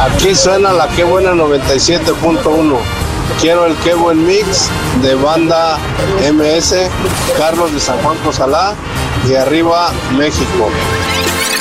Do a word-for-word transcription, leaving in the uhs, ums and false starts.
Aquí suena la Qué Buena noventa y siete punto uno. Quiero el Qué Buen Mix de Banda M S, Carlos de San Juan Cozalá y arriba México.